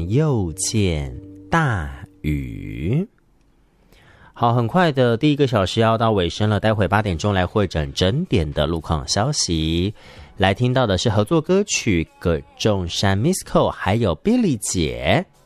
风又见大雨。好，很快的第一个小时要到尾声了，待会8点钟来会诊整点的路况消息。来听到的是合作歌曲葛仲山 Miss Cole 还有 Billy 姐。